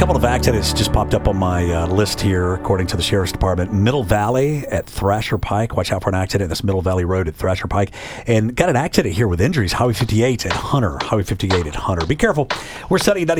couple of accidents just popped up on my list here, according to the Sheriff's Department. Middle Valley at Thrasher Pike. Watch out for an accident. That's Middle Valley Road at Thrasher Pike. And got an accident here with injuries. Highway 58 at Hunter. Highway 58 at Hunter. Be careful. We're studying